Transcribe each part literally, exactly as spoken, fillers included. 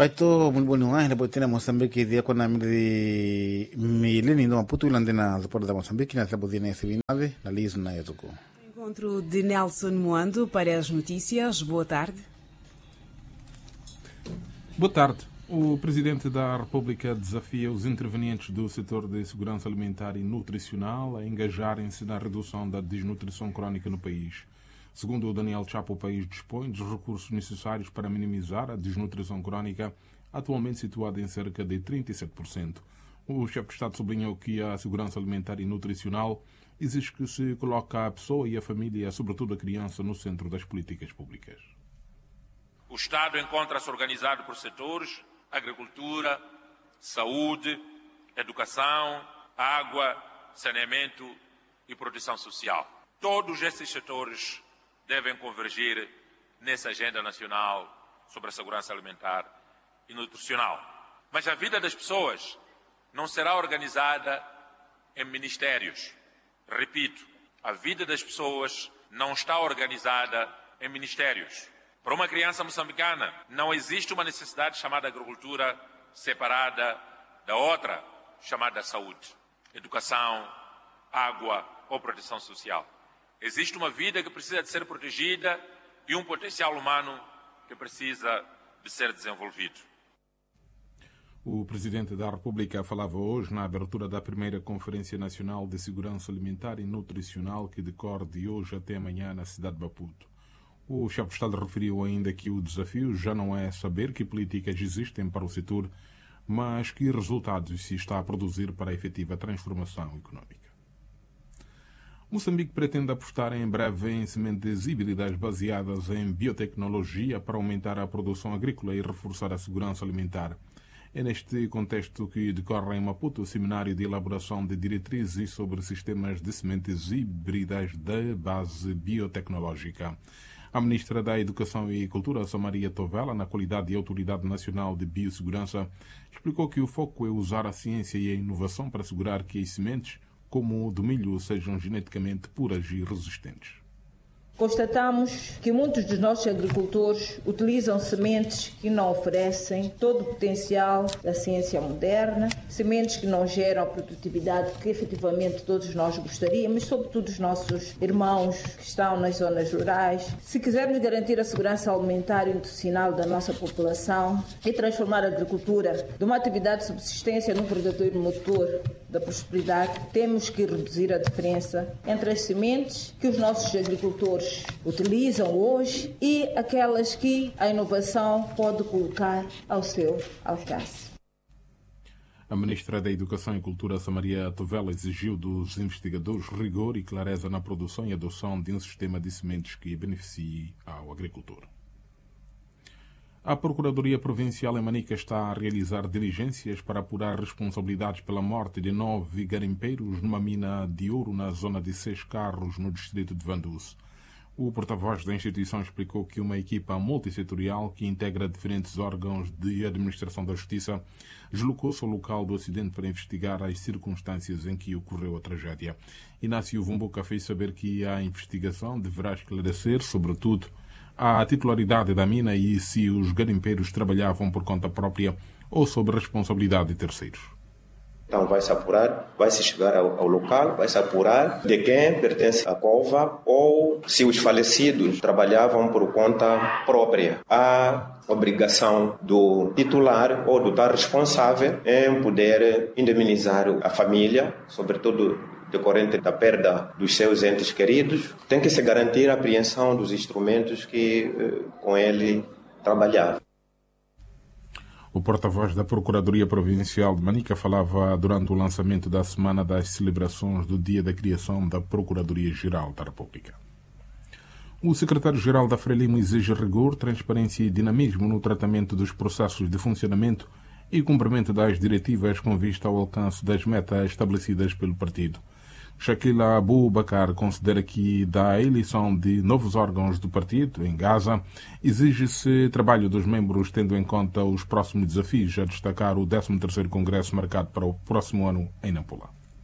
Paito mulbonunga hina botina Mozambique dia kona miri mileni no Maputo ilandena zapor da Moçambique na tlabodina sevinave na lisna yazuko. Encontro de Nelson Moando para as notícias. Boa tarde. Boa tarde. O Presidente da República desafia os intervenientes do setor de segurança alimentar e nutricional a engajarem-se na redução da desnutrição crónica no país. Segundo o Daniel Chapo, o país dispõe dos recursos necessários para minimizar a desnutrição crónica, atualmente situada em cerca de trinta e sete por cento. O chefe de Estado sublinhou que a segurança alimentar e nutricional exige que se coloque a pessoa e a família, sobretudo a criança, no centro das políticas públicas. O Estado encontra-se organizado por setores: agricultura, saúde, educação, água, saneamento e proteção social. Todos esses setores devem convergir nessa agenda nacional sobre a segurança alimentar e nutricional. Mas a vida das pessoas não será organizada em ministérios. Repito, a vida das pessoas não está organizada em ministérios. Para uma criança moçambicana, não existe uma necessidade chamada agricultura separada da outra, chamada saúde, educação, água ou proteção social. Existe uma vida que precisa de ser protegida e um potencial humano que precisa de ser desenvolvido. O Presidente da República falava hoje na abertura da primeira Conferência Nacional de Segurança Alimentar e Nutricional, que decorre de hoje até amanhã na cidade de Maputo. O chefe de Estado referiu ainda que o desafio já não é saber que políticas existem para o setor, mas que resultados se está a produzir para a efetiva transformação económica. Moçambique pretende apostar em breve em sementes híbridas baseadas em biotecnologia para aumentar a produção agrícola e reforçar a segurança alimentar. É neste contexto que decorre em Maputo o seminário de elaboração de diretrizes sobre sistemas de sementes híbridas de base biotecnológica. A Ministra da Educação e Cultura, Samaria Tovela, na qualidade de Autoridade Nacional de Biossegurança, explicou que o foco é usar a ciência e a inovação para assegurar que as sementes, como o do milho, sejam geneticamente puras e resistentes. Constatamos que muitos dos nossos agricultores utilizam sementes que não oferecem todo o potencial da ciência moderna, sementes que não geram a produtividade que efetivamente todos nós gostaríamos, sobretudo os nossos irmãos que estão nas zonas rurais. Se quisermos garantir a segurança alimentar e nutricional da nossa população e transformar a agricultura de uma atividade de subsistência num verdadeiro motor da prosperidade, temos que reduzir a diferença entre as sementes que os nossos agricultores utilizam hoje e aquelas que a inovação pode colocar ao seu alcance. A Ministra da Educação e Cultura, Samaria Tovela, exigiu dos investigadores rigor e clareza na produção e adoção de um sistema de sementes que beneficie ao agricultor. A Procuradoria Provincial em Manica está a realizar diligências para apurar responsabilidades pela morte de nove garimpeiros numa mina de ouro na zona de Seis Carros, no distrito de Vanduz. O porta-voz da instituição explicou que uma equipa multissetorial que integra diferentes órgãos de administração da justiça deslocou-se ao local do acidente para investigar as circunstâncias em que ocorreu a tragédia. Inácio Vumbuca fez saber que a investigação deverá esclarecer, sobretudo, a titularidade da mina e se os garimpeiros trabalhavam por conta própria ou sob responsabilidade de terceiros. Então vai-se apurar, vai-se chegar ao, ao local, vai-se apurar de quem pertence à cova ou se os falecidos trabalhavam por conta própria. Há obrigação do titular ou do tal responsável em poder indemnizar a família, sobretudo decorrente da perda dos seus entes queridos. Tem que se garantir a apreensão dos instrumentos que eh, com ele trabalhava. O porta-voz da Procuradoria Provincial de Manica falava durante o lançamento da Semana das Celebrações do Dia da Criação da Procuradoria-Geral da República. O secretário-geral da Frelimo exige rigor, transparência e dinamismo no tratamento dos processos de funcionamento e cumprimento das diretivas com vista ao alcance das metas estabelecidas pelo partido. Shakila Abubakar considera que da eleição de novos órgãos do partido em Gaza exige-se trabalho dos membros tendo em conta os próximos desafios, a destacar o décimo terceiro Congresso marcado para o próximo ano em Nampula.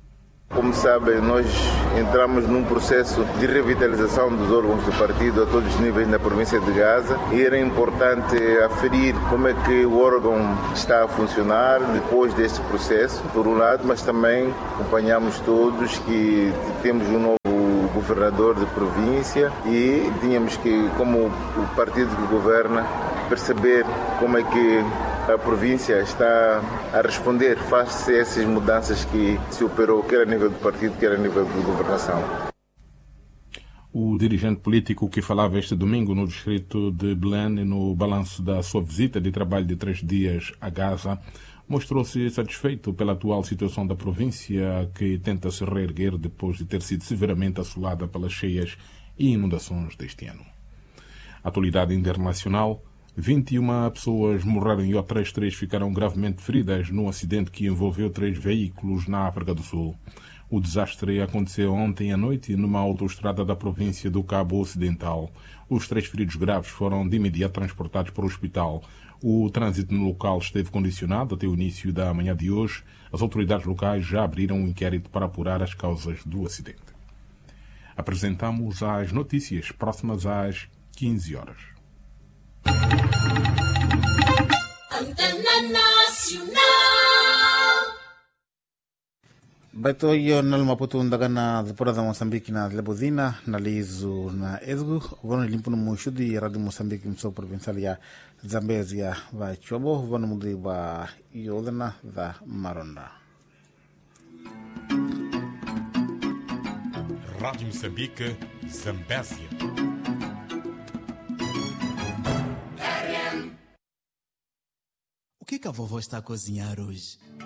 Como sabem, nós entramos num processo de revitalização dos órgãos do partido a todos os níveis na província de Gaza e era importante aferir como é que o órgão está a funcionar depois deste processo, por um lado, mas também acompanhamos todos que temos um novo governador de província e tínhamos que, como o partido que governa, perceber como é que a província está a responder face a essas mudanças que se operou, quer a nível do partido, quer a nível de governação. O dirigente político que falava este domingo no distrito de Belém, no balanço da sua visita de trabalho de três dias a Gaza, mostrou-se satisfeito pela atual situação da província, que tenta se reerguer depois de ter sido severamente assolada pelas cheias e inundações deste ano. Atualidade internacional: vinte e uma pessoas morreram e outras três ficaram gravemente feridas num acidente que envolveu três veículos na África do Sul. O desastre aconteceu ontem à noite numa autoestrada da província do Cabo Ocidental. Os três feridos graves foram de imediato transportados para o hospital. O trânsito no local esteve condicionado até o início da manhã de hoje. As autoridades locais já abriram um inquérito para apurar as causas do acidente. Apresentamos as notícias próximas às quinze horas. Antena Nacional. Baito hiyo nal Maputo ndaga na zipora za Mosambiki na Lebodina na Lizu na Edgu vono limpu no mushudi ya Radio Mosambiki mso provincial ya Zambezia va Chobo vono mudri va Yodana va Maronda. Rádio Moçambique, Zambésia. O que que a vovó está a cozinhar hoje?